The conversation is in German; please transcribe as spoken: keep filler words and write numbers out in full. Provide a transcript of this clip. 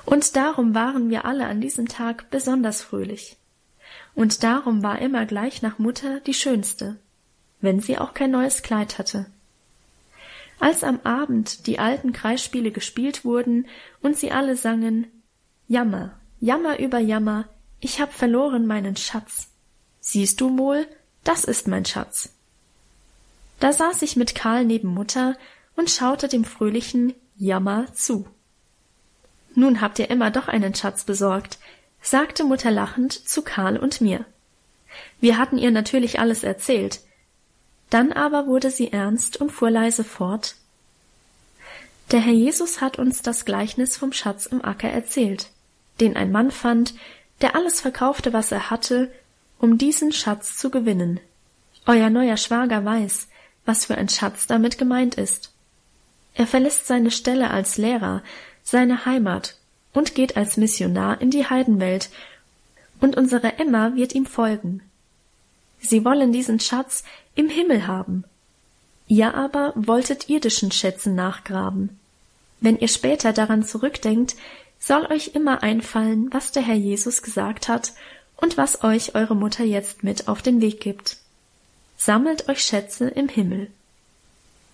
Und darum waren wir alle an diesem Tag besonders fröhlich. Und darum war Emma gleich nach Mutter die Schönste, wenn sie auch kein neues Kleid hatte. Als am Abend die alten Kreisspiele gespielt wurden und sie alle sangen: »Jammer, Jammer über Jammer, ich hab verloren meinen Schatz. Siehst du wohl, das ist mein Schatz.« Da saß ich mit Karl neben Mutter und schaute dem fröhlichen Jammer zu. »Nun habt ihr Emma doch einen Schatz besorgt«, sagte Mutter lachend zu Karl und mir. Wir hatten ihr natürlich alles erzählt. Dann aber wurde sie ernst und fuhr leise fort: »Der Herr Jesus hat uns das Gleichnis vom Schatz im Acker erzählt, den ein Mann fand, der alles verkaufte, was er hatte, um diesen Schatz zu gewinnen. Euer neuer Schwager weiß, was für ein Schatz damit gemeint ist. Er verlässt seine Stelle als Lehrer, seine Heimat und geht als Missionar in die Heidenwelt, und unsere Emma wird ihm folgen. Sie wollen diesen Schatz im Himmel haben. Ihr aber wolltet irdischen Schätzen nachgraben. Wenn ihr später daran zurückdenkt, soll euch immer einfallen, was der Herr Jesus gesagt hat und was euch eure Mutter jetzt mit auf den Weg gibt. Sammelt euch Schätze im Himmel.«